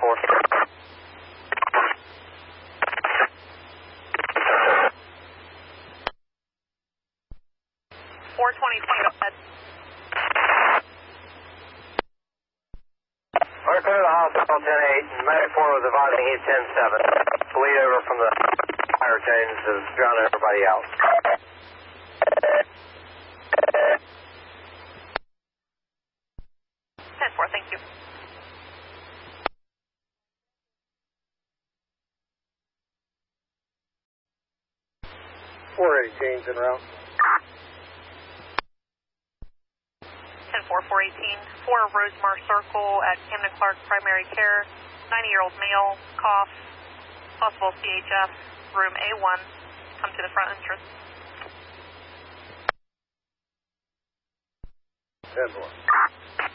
4. 422, go ahead. We're clear to the hospital 10-8. Medic 4 was advising he's 10-7. Bleed over from the fire chains is drowning everybody out. 10-4, thank you. 418's en route. 10-4, 418, 4 Rosemar Circle at Camden Clark Primary Care, 90-year-old male, cough, possible CHF, room A1, come to the front entrance. 10-4.